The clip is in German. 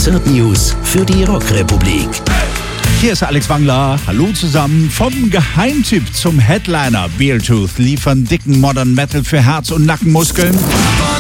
Konzertnews für die Rockrepublik. Hier ist Alex Wangler. Hallo zusammen. Vom Geheimtipp zum Headliner. Beartooth liefern dicken Modern Metal für Herz- und Nackenmuskeln.